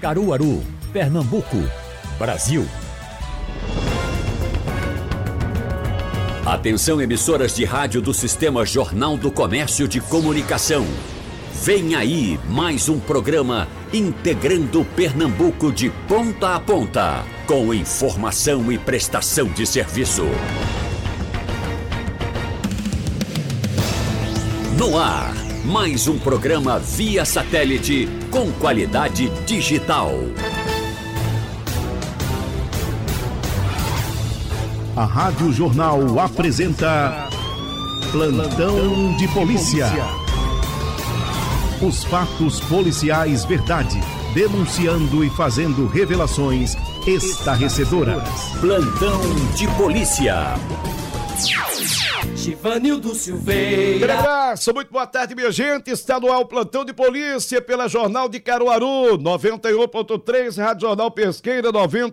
Caruaru, Pernambuco, Brasil. Atenção, emissoras de rádio do Sistema Jornal do Comércio de Comunicação. Vem aí mais um programa integrando Pernambuco de ponta a ponta, com informação e prestação de serviço. No ar, mais um programa via satélite com qualidade digital. A Rádio Jornal apresenta Plantão de Polícia. Os fatos policiais verdade, denunciando e fazendo revelações estarrecedoras. Plantão de Polícia. Givanildo Silveira. Abraço, muito boa tarde, minha gente. Está no ar o Plantão de Polícia pela Jornal de Caruaru, 91.3, Rádio Jornal Pesqueira,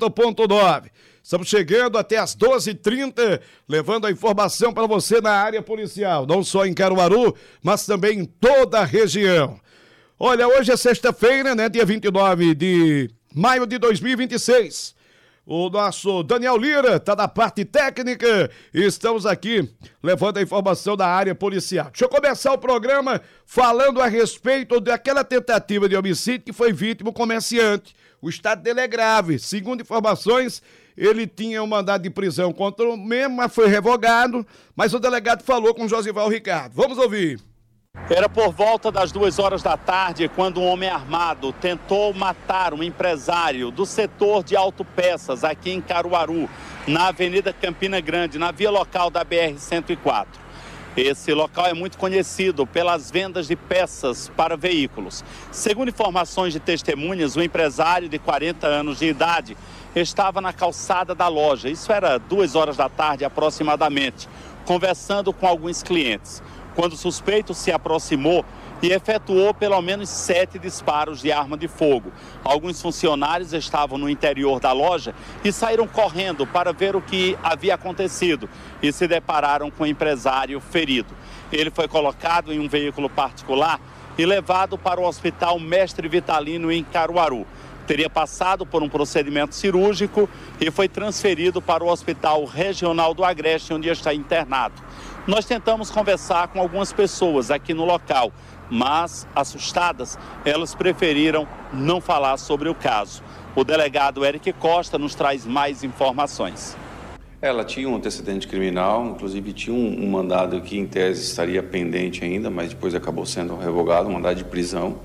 90.9. Estamos chegando até as 12h30, levando a informação para você na área policial, não só em Caruaru, mas também em toda a região. Olha, hoje é sexta-feira, né, dia 29 de maio de 2026. O nosso Daniel Lira está na parte técnica e estamos aqui levando a informação da área policial. Deixa eu começar o programa falando a respeito daquela tentativa de homicídio que foi vítima o comerciante. O estado dele é grave. Segundo informações, ele tinha um mandado de prisão contra o mesmo, mas foi revogado. Mas o delegado falou com Josival Ricardo. Vamos ouvir. Era por volta das 2 horas da tarde quando um homem armado tentou matar um empresário do setor de autopeças aqui em Caruaru, na Avenida Campina Grande, na via local da BR-104. Esse local é muito conhecido pelas vendas de peças para veículos. Segundo informações de testemunhas, o empresário de 40 anos de idade estava na calçada da loja, isso era 2 horas da tarde aproximadamente, conversando com alguns clientes, quando o suspeito se aproximou e efetuou pelo menos 7 disparos de arma de fogo. Alguns funcionários estavam no interior da loja e saíram correndo para ver o que havia acontecido e se depararam com o empresário ferido. Ele foi colocado em um veículo particular e levado para o Hospital Mestre Vitalino em Caruaru. Teria passado por um procedimento cirúrgico e foi transferido para o Hospital Regional do Agreste, onde está internado. Nós tentamos conversar com algumas pessoas aqui no local, mas, assustadas, elas preferiram não falar sobre o caso. O delegado Eric Costa nos traz mais informações. Ela tinha um antecedente criminal, inclusive tinha um mandado que em tese estaria pendente ainda, mas depois acabou sendo revogado, um mandado de prisão.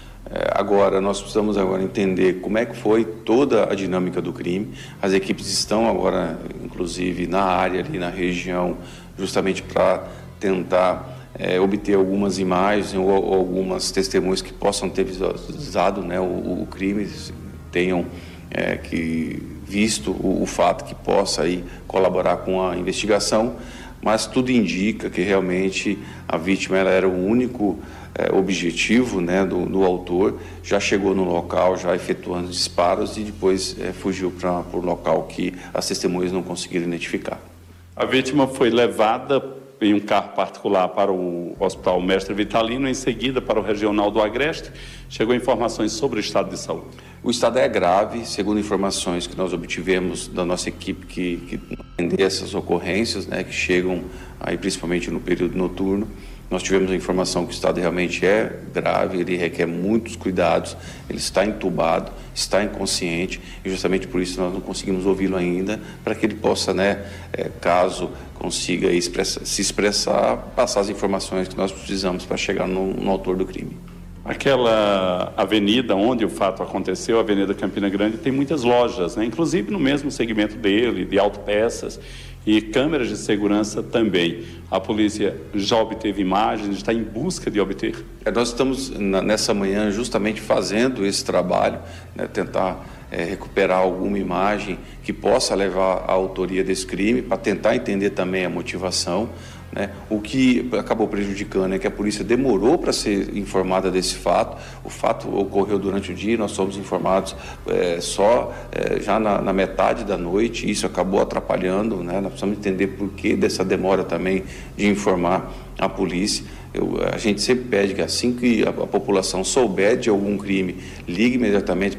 Agora, nós precisamos entender como é que foi toda a dinâmica do crime. As equipes estão agora, inclusive, na área ali, na região, justamente para tentar obter algumas imagens ou algumas testemunhas que possam ter visualizado, né, o crime, tenham visto o fato que possa aí colaborar com a investigação, mas tudo indica que realmente a vítima ela era o único objetivo, né, do autor. Já chegou no local, já efetuando disparos e depois fugiu para o local que as testemunhas não conseguiram identificar. A vítima foi levada em um carro particular para o Hospital Mestre Vitalino, em seguida para o Regional do Agreste. Chegou informações sobre o estado de saúde. O estado é grave, segundo informações que nós obtivemos da nossa equipe que atende essas ocorrências, né, que chegam aí principalmente no período noturno. Nós tivemos a informação que o estado realmente é grave, ele requer muitos cuidados, ele está entubado, está inconsciente e justamente por isso nós não conseguimos ouvi-lo ainda, para que ele possa, né, caso consiga se expressar, passar as informações que nós precisamos para chegar no autor do crime. Aquela avenida onde o fato aconteceu, a Avenida Campina Grande, tem muitas lojas, né? Inclusive no mesmo segmento dele, de autopeças, e câmeras de segurança também. A polícia já obteve imagens, está em busca de obter? Nós estamos nessa manhã justamente fazendo esse trabalho, né, tentar recuperar alguma imagem que possa levar à autoria desse crime, para tentar entender também a motivação, né? O que acabou prejudicando é que a polícia demorou para ser informada desse fato. O fato ocorreu durante o dia, nós somos informados já na metade da noite, e isso acabou atrapalhando, né? Nós precisamos entender por que dessa demora também de informar a polícia. A gente sempre pede que assim que a população souber de algum crime, ligue imediatamente